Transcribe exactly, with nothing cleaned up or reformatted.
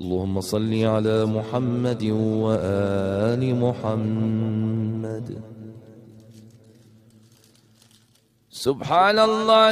اللهم صل على محمد وآل محمد. سبحان الله.